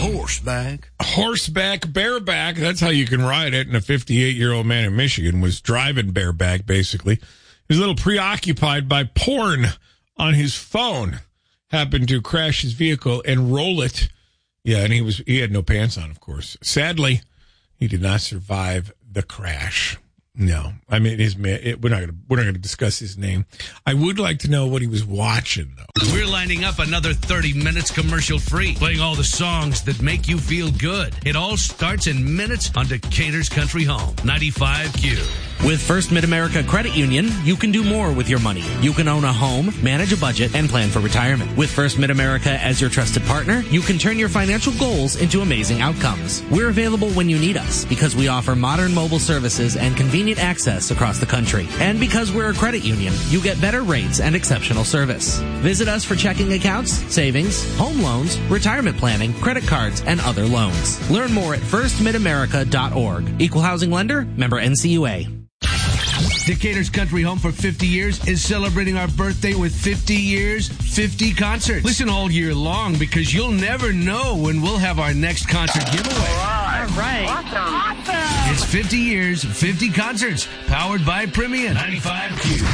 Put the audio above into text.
Horseback, bareback. That's how you can ride it. And a 58-year-old man in Michigan was driving bareback, basically. He was a little preoccupied by porn on his phone. Happened to crash his vehicle and roll it. Yeah, and he had no pants on, of course. Sadly, he did not survive the crash. No, I mean, we're not going to discuss his name. I would like to know what he was watching, though. We're lining up another 30 minutes commercial free, playing all the songs that make you feel good. It all starts in minutes on Decatur's Country Home, 95Q. With First Mid-America Credit Union, you can do more with your money. You can own a home, manage a budget, and plan for retirement. With First Mid-America as your trusted partner, you can turn your financial goals into amazing outcomes. We're available when you need us because we offer modern mobile services and convenient access across the country. And because we're a credit union, you get better rates and exceptional service. Visit us for checking accounts, savings, home loans, retirement planning, credit cards, and other loans. Learn more at firstmidamerica.org. Equal housing lender, member NCUA. Decatur's Country Home for 50 years is celebrating our birthday with 50 years, 50 concerts. Listen all year long because you'll never know when we'll have our next concert giveaway. All right. Awesome. It's 50 years, 50 concerts, powered by Premium 95Q.